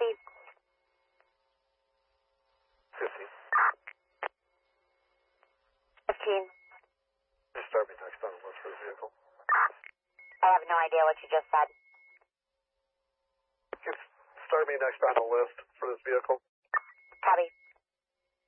proceed. 50. 15. Just start me next on the list for the vehicle. I have no idea what you just said. Just start me next on the list for this vehicle. Copy.